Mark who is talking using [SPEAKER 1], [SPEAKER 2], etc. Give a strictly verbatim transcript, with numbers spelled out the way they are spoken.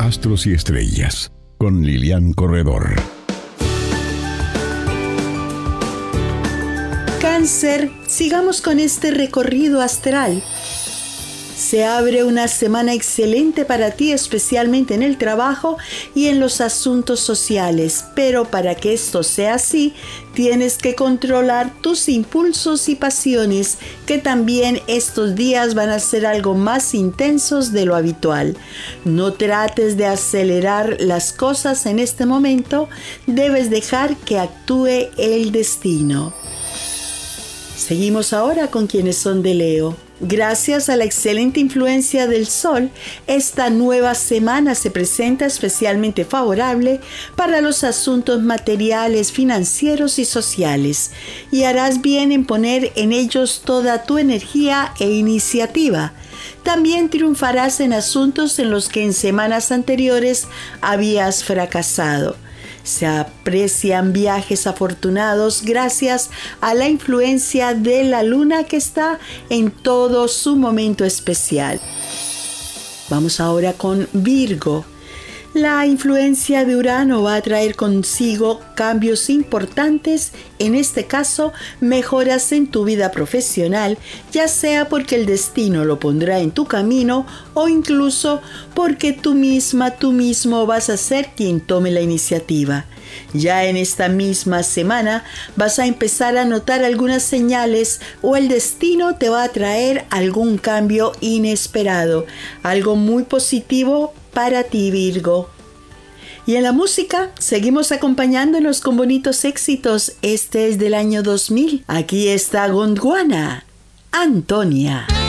[SPEAKER 1] Astros y Estrellas, con Lilian Corredor.
[SPEAKER 2] Cáncer, sigamos con este recorrido astral. Se abre una semana excelente para ti, especialmente en el trabajo y en los asuntos sociales, pero para que esto sea así, tienes que controlar tus impulsos y pasiones, que también estos días van a ser algo más intensos de lo habitual. No trates de acelerar las cosas en este momento, debes dejar que actúe el destino. Seguimos ahora con quienes son de Leo. Gracias a la excelente influencia del Sol, esta nueva semana se presenta especialmente favorable para los asuntos materiales, financieros y sociales, y harás bien en poner en ellos toda tu energía e iniciativa. También triunfarás en asuntos en los que en semanas anteriores habías fracasado. Se aprecian viajes afortunados gracias a la influencia de la luna que está en todo su momento especial. Vamos ahora con Virgo. La influencia de Urano va a traer consigo cambios importantes, en este caso mejoras en tu vida profesional, ya sea porque el destino lo pondrá en tu camino o incluso porque tú misma, tú mismo vas a ser quien tome la iniciativa. Ya en esta misma semana vas a empezar a notar algunas señales o el destino te va a traer algún cambio inesperado, algo muy positivo para ti, Virgo. Y en la música seguimos acompañándonos con bonitos éxitos. Este es del año dos mil. Aquí está Gondwana, Antonia.